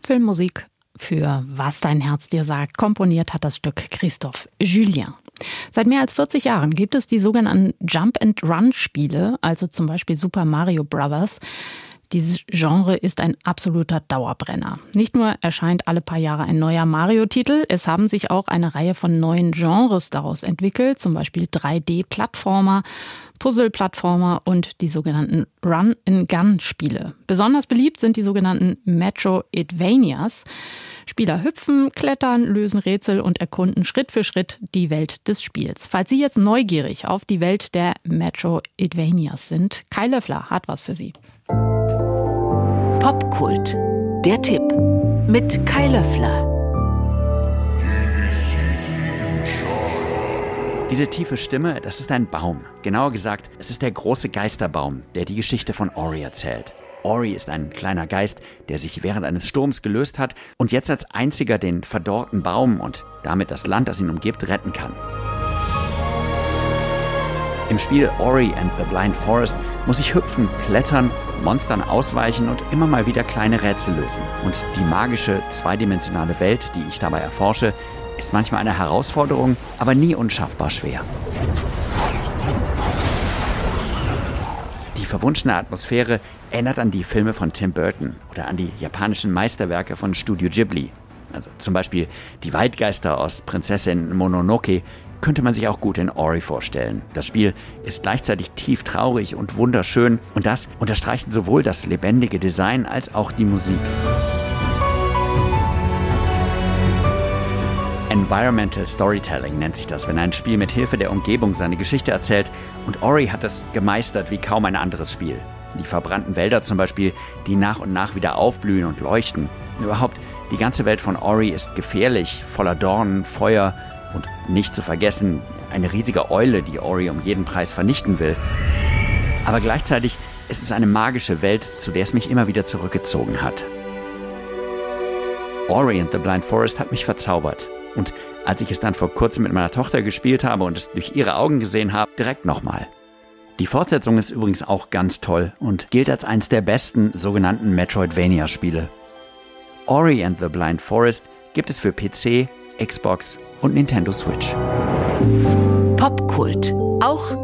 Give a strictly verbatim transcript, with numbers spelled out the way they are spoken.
Filmmusik für Was dein Herz dir sagt. Komponiert hat das Stück Christophe Julien. Seit mehr als vierzig Jahren gibt es die sogenannten Jump-and-Run-Spiele, also zum Beispiel Super Mario Bros. Dieses Genre ist ein absoluter Dauerbrenner. Nicht nur erscheint alle paar Jahre ein neuer Mario-Titel, es haben sich auch eine Reihe von neuen Genres daraus entwickelt, zum Beispiel drei D-Plattformer, Puzzle-Plattformer und die sogenannten Run-and-Gun-Spiele. Besonders beliebt sind die sogenannten Metroidvanias. Spieler hüpfen, klettern, lösen Rätsel und erkunden Schritt für Schritt die Welt des Spiels. Falls Sie jetzt neugierig auf die Welt der Metroidvanias sind, Kai Löffler hat was für Sie. Popkult, der Tipp mit Kai Löffler. Diese tiefe Stimme, das ist ein Baum. Genauer gesagt, es ist der große Geisterbaum, der die Geschichte von Ori erzählt. Ori ist ein kleiner Geist, der sich während eines Sturms gelöst hat und jetzt als einziger den verdorrten Baum und damit das Land, das ihn umgibt, retten kann. Im Spiel Ori and the Blind Forest muss ich hüpfen, klettern, Monstern ausweichen und immer mal wieder kleine Rätsel lösen. Und die magische, zweidimensionale Welt, die ich dabei erforsche, ist manchmal eine Herausforderung, aber nie unschaffbar schwer. Die verwunschene Atmosphäre erinnert an die Filme von Tim Burton oder an die japanischen Meisterwerke von Studio Ghibli. Also zum Beispiel die Waldgeister aus Prinzessin Mononoke könnte man sich auch gut in Ori vorstellen. Das Spiel ist gleichzeitig tief traurig und wunderschön und das unterstreichen sowohl das lebendige Design als auch die Musik. Environmental Storytelling nennt sich das, wenn ein Spiel mit Hilfe der Umgebung seine Geschichte erzählt, und Ori hat es gemeistert wie kaum ein anderes Spiel. Die verbrannten Wälder zum Beispiel, die nach und nach wieder aufblühen und leuchten. Überhaupt, die ganze Welt von Ori ist gefährlich, voller Dornen, Feuer und nicht zu vergessen, eine riesige Eule, die Ori um jeden Preis vernichten will. Aber gleichzeitig ist es eine magische Welt, zu der es mich immer wieder zurückgezogen hat. Ori and the Blind Forest hat mich verzaubert. Und als ich es dann vor kurzem mit meiner Tochter gespielt habe und es durch ihre Augen gesehen habe, direkt nochmal. Die Fortsetzung ist übrigens auch ganz toll und gilt als eines der besten sogenannten Metroidvania-Spiele. Ori and the Blind Forest gibt es für P C, Xbox und Nintendo Switch. Popkult, auch